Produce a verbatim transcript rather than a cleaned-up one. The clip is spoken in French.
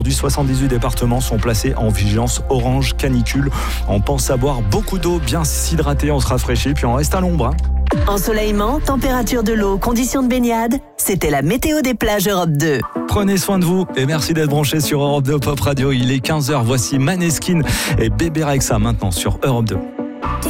Du soixante-dix-huit départements sont placés en vigilance orange canicule. On pense à boire beaucoup d'eau, bien s'hydrater, on se rafraîchit, puis on reste à l'ombre. Hein. Ensoleillement, température de l'eau, conditions de baignade, c'était la météo des plages Europe deux. Prenez soin de vous et merci d'être branchés sur Europe deux Pop Radio. Il est quinze heures, voici Maneskin et Bébé Rexha maintenant sur Europe deux.